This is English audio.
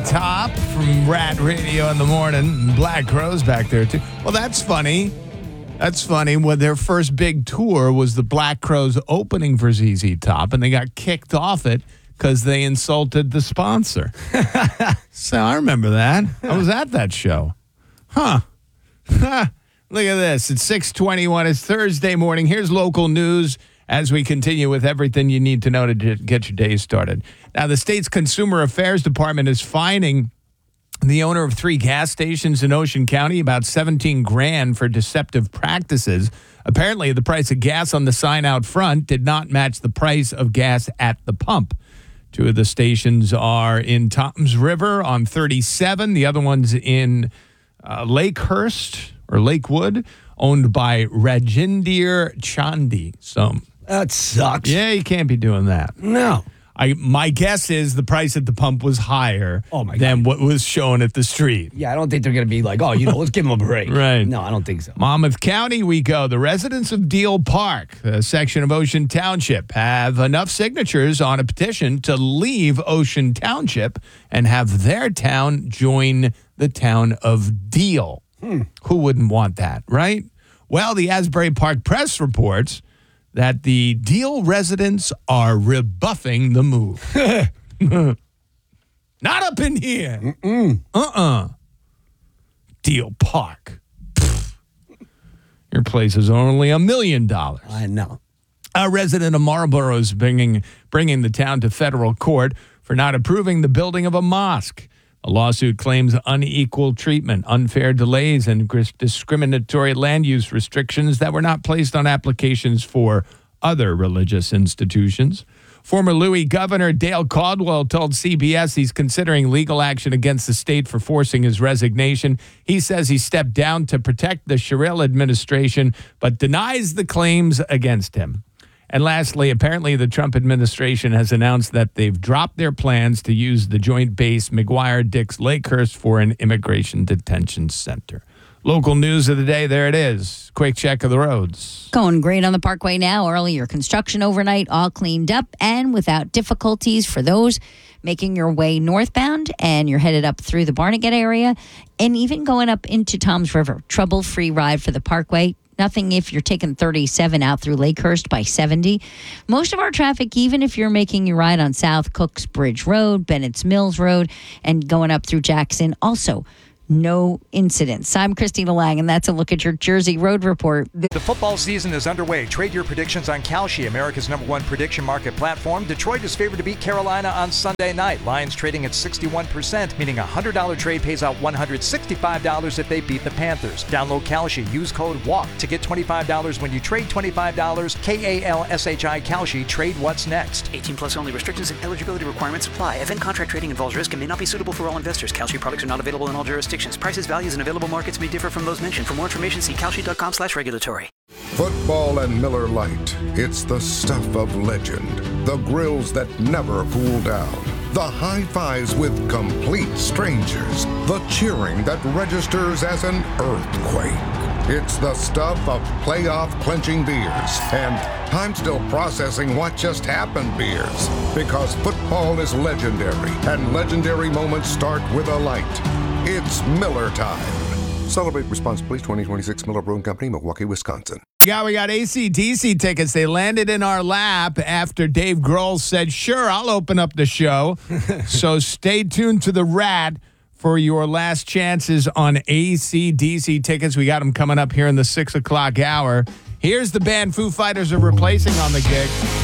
Top from Rat Radio in the morning. Black Crowes back there, too. Well, that's funny. That's funny. When their first big tour was the Black Crowes opening for ZZ Top, and they got kicked off it because they insulted the sponsor. So I remember that. I was at that show. Huh. Look at this. It's 6:21. It's Thursday morning. Here's local news as we continue with everything you need to know to get your day started. Now, the state's Consumer Affairs Department is fining the owner of 3 gas stations in Ocean County about $17,000 for deceptive practices. Apparently, the price of gas on the sign out front did not match the price of gas at the pump. 2 of the stations are in Toms River on 37. The other one's in Lakehurst or Lakewood, owned by Rajinder Chandi. So that sucks. Yeah, you can't be doing that. No. My guess is the price at the pump was higher than what was shown at the street. Yeah, I don't think they're going to be like, let's give them a break. Right. No, I don't think so. Monmouth County we go. The residents of Deal Park, a section of Ocean Township, have enough signatures on a petition to leave Ocean Township and have their town join the town of Deal. Who wouldn't want that, right? Well, the Asbury Park Press reports that the Deal residents are rebuffing the move. Not up in here. Deal Park. Pfft. Your place is only $1 million. I know. A resident of Marlborough is bringing the town to federal court for not approving the building of a mosque. A lawsuit claims unequal treatment, unfair delays, and discriminatory land use restrictions that were not placed on applications for other religious institutions. Former Louis Governor Dale Caldwell told CBS he's considering legal action against the state for forcing his resignation. He says he stepped down to protect the Sherrill administration, but denies the claims against him. And lastly, apparently the Trump administration has announced that they've dropped their plans to use the Joint Base McGuire-Dix Lakehurst for an immigration detention center. Local news of the day, there it is. Quick check of the roads. Going great on the Parkway now. Earlier construction overnight, all cleaned up and without difficulties for those making your way northbound and you're headed up through the Barnegat area and even going up into Toms River. Trouble-free ride for the Parkway. Nothing if you're taking 37 out through Lakehurst by 70. Most of our traffic, even if you're making your ride on South Cooks Bridge Road, Bennett's Mills Road, and going up through Jackson, also no incidents. I'm Christina Lang, and that's a look at your Jersey Road Report. The football season is underway. Trade your predictions on Kalshi, America's #1 prediction market platform. Detroit is favored to beat Carolina on Sunday night. Lions trading at 61%, meaning a $100 trade pays out $165 if they beat the Panthers. Download Kalshi. Use code WALK to get $25 when you trade $25. KALSHI Kalshi. Trade what's next. 18 plus only. Restrictions and eligibility requirements apply. Event contract trading involves risk and may not be suitable for all investors. Kalshi products are not available in all jurisdictions. Prices, values, and available markets may differ from those mentioned. For more information, see Kalshi.com/regulatory. Football and Miller Lite. It's the stuff of legend. The grills that never cool down. The high fives with complete strangers. The cheering that registers as an earthquake. It's the stuff of playoff clinching beers and I'm still processing what just happened beers. Because football is legendary and legendary moments start with a light. It's Miller time. Celebrate responsibly. 2026 Miller Brewing Company, Milwaukee, Wisconsin. Yeah, we got AC/DC tickets. They landed in our lap after Dave Grohl said, sure, I'll open up the show. So stay tuned to the Rat for your last chances on AC/DC tickets. We got them coming up here in the 6 o'clock hour. Here's the band Foo Fighters are replacing on the gig.